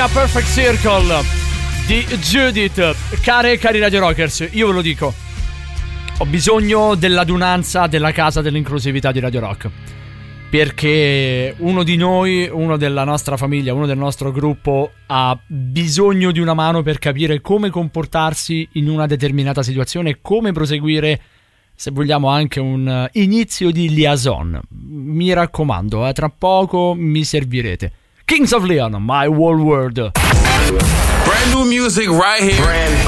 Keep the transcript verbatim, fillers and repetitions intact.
Perfect Circle di Judith. Care e cari Radio Rockers, io ve lo dico, ho bisogno dell'adunanza della casa dell'inclusività di Radio Rock, perché uno di noi, uno della nostra famiglia, uno del nostro gruppo ha bisogno di una mano per capire come comportarsi in una determinata situazione e come proseguire, se vogliamo, anche un inizio di liaison. Mi raccomando, eh, tra poco mi servirete. Kings of Leon, My Whole World. Brand new music right here. Brand